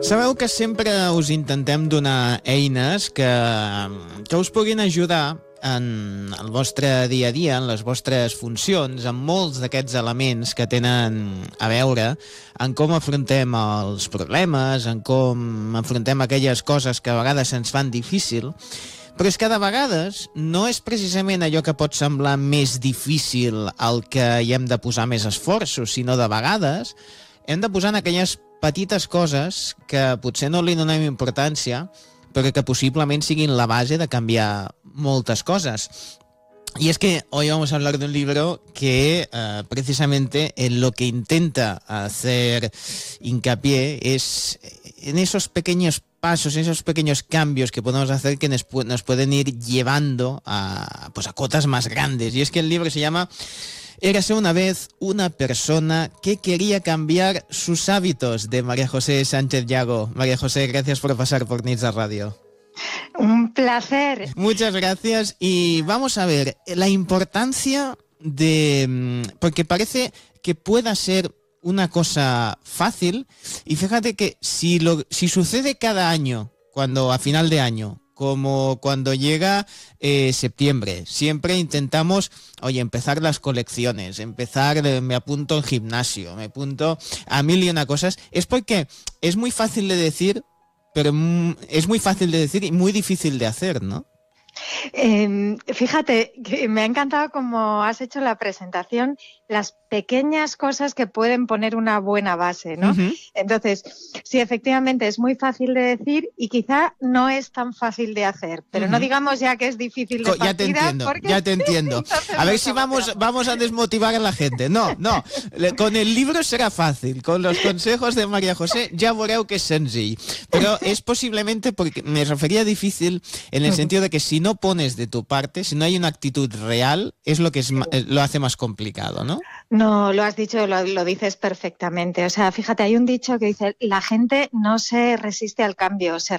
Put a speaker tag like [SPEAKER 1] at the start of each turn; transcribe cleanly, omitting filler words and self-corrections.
[SPEAKER 1] Sabeu que sempre us intentem donar eines que us puguin ajudar en el vostre dia a dia, en les vostres funcions, en molts d'aquests elements que tenen a veure en com afrontem els problemes, en com afrontem aquelles coses que a vegades se'ns fan difícil, però és que de vegades no és precisament allò que pot semblar més difícil el que hi hem de posar més esforços, sinó de vegades hem de posar en aquelles petites coses que potser no li donem importància, pero que posiblemente siguin la base de cambiar moltes cosas. Y es que hoy vamos a hablar de un libro que precisamente en lo que intenta hacer hincapié es en esos pequeños pasos, en esos pequeños cambios que podemos hacer que nos pueden ir llevando a cotas más grandes. Y es que el libro se llama Érase una vez una persona que quería cambiar sus hábitos, de María José Sánchez Llago. María José, gracias por pasar por Nits de Radio.
[SPEAKER 2] Un placer.
[SPEAKER 1] Muchas gracias. Y vamos a ver, la importancia de... Porque parece que pueda ser una cosa fácil, y fíjate que si sucede cada año, cuando a final de año, como cuando llega septiembre, siempre intentamos, empezar las colecciones, me apunto al gimnasio, me apunto a mil y una cosas, es porque es muy fácil de decir, pero es muy fácil de decir y muy difícil de hacer, ¿no?
[SPEAKER 2] Fíjate, que me ha encantado cómo has hecho la presentación, las pequeñas cosas que pueden poner una buena base, ¿no? Uh-huh. Entonces, sí, efectivamente es muy fácil de decir y quizá no es tan fácil de hacer, pero no digamos ya que es difícil de partida.
[SPEAKER 1] Ya te entiendo. A ver si vamos a desmotivar a la gente. No, con el libro será fácil, con los consejos de María José ya veureu que es sencillo, pero es posiblemente porque me refería a difícil en el sentido de que si no pones de tu parte, si no hay una actitud real, es lo que lo hace más complicado, ¿no?
[SPEAKER 2] No, lo has dicho, lo dices perfectamente. O sea, fíjate, hay un dicho que dice, la gente no se resiste al cambio, se